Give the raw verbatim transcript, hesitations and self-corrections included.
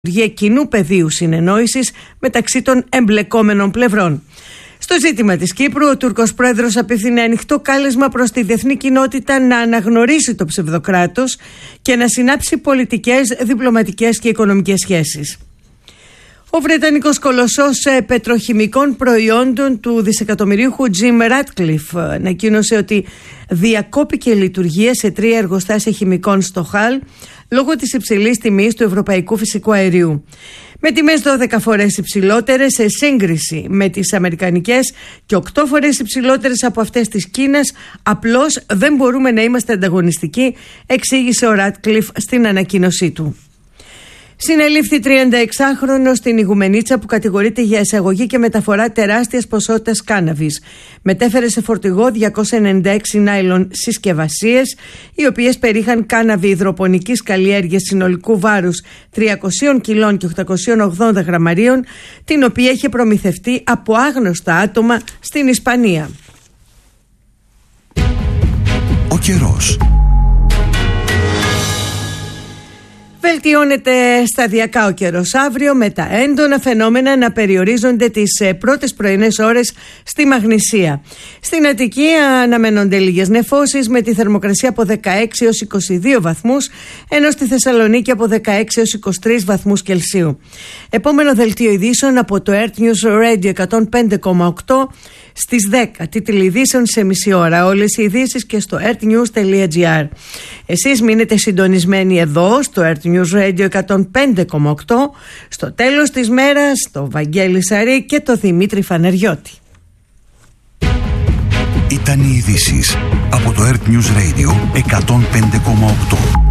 για κοινού πεδίου συνεννόησης μεταξύ των εμπλεκόμενων πλευρών. Στο ζήτημα της Κύπρου, ο Τούρκος πρόεδρος απίθυνε ανοιχτό κάλεσμα προς τη διεθνή κοινότητα να αναγνωρίσει το ψευδοκράτος και να συνάψει πολιτικές, διπλωματικές και οικονομικές σχέσεις. Ο Βρετανικός κολοσσός πετροχημικών προϊόντων του δισεκατομμυρίουχου Jim Ratcliffe ανακοίνωσε ότι διακόπηκε λειτουργία σε τρία εργοστάσια χημικών στο Χαλ λόγω της υψηλής τιμής του ευρωπαϊκού φυσικού αερίου. Με τιμές δώδεκα φορές υψηλότερες σε σύγκριση με τις αμερικανικές και οκτώ φορές υψηλότερες από αυτές της Κίνας, απλώς δεν μπορούμε να είμαστε ανταγωνιστικοί, εξήγησε ο Ratcliffe στην ανακοίνωσή του. Συνελήφθη τριανταεξάχρονος στην Ιγουμενίτσα που κατηγορείται για εισαγωγή και μεταφορά τεράστιας ποσότητας κάναβης. Μετέφερε σε φορτηγό διακόσιες ενενήντα έξι νάιλον συσκευασίες, οι οποίες περίχαν κάναβη υδροπονικής καλλιέργειας συνολικού βάρους τριακόσια κιλών και οκτακόσια ογδόντα γραμμαρίων, την οποία είχε προμηθευτεί από άγνωστα άτομα στην Ισπανία. Ο καιρός. Βελτιώνεται σταδιακά ο καιρός αύριο, με τα έντονα φαινόμενα να περιορίζονται τις πρώτες πρωινές ώρες στη Μαγνησία. Στην Αττική αναμένονται λίγες νεφώσεις με τη θερμοκρασία από δεκαέξι έως είκοσι δύο βαθμούς, ενώ στη Θεσσαλονίκη από δεκαέξι έως είκοσι τρεις βαθμούς Κελσίου. Επόμενο δελτίο ειδήσεων από το Earth News Radio εκατόν πέντε κόμμα οκτώ στις δέκα. Τίτλοι ειδήσεων σε μισή ώρα. Όλες οι ειδήσεις και στο earthnews τελεία gr. Εσείς μείνετε συντονισμένοι εδώ στο Earth News Radio εκατόν πέντε κόμμα οκτώ. Στο τέλος της μέρας, το Βαγγέλη Σαρή και το Δημήτρη Φανεριώτη. Ήταν οι ειδήσεις από το Earth News Radio εκατόν πέντε κόμμα οκτώ.